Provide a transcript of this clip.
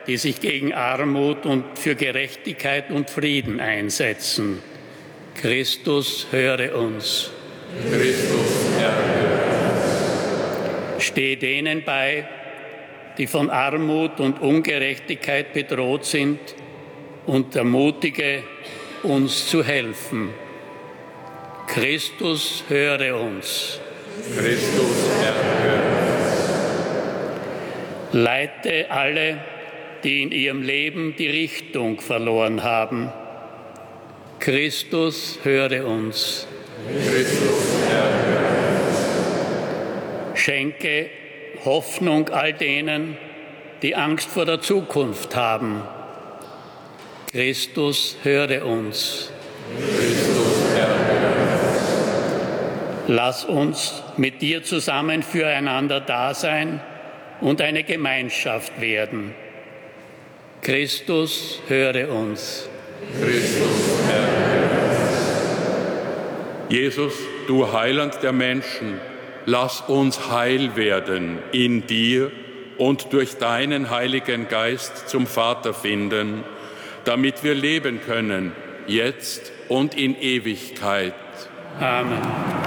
die sich gegen Armut und für Gerechtigkeit und Frieden einsetzen. Christus, höre uns. Christus, Herr, höre uns. Steh denen bei, die von Armut und Ungerechtigkeit bedroht sind, und ermutige uns zu helfen. Christus, höre uns. Christus, Herr, höre uns. Leite alle, die in ihrem Leben die Richtung verloren haben. Christus, höre uns. Christus, Herr, höre uns. Schenke Hoffnung all denen, die Angst vor der Zukunft haben. Christus, höre uns. Christus, Herr, höre uns. Lass uns mit dir zusammen füreinander da sein und eine Gemeinschaft werden. Christus, höre uns. Christus, Herr, höre uns. Jesus, du Heiland der Menschen, lass uns heil werden in dir und durch deinen Heiligen Geist zum Vater finden, damit wir leben können, jetzt und in Ewigkeit. Amen.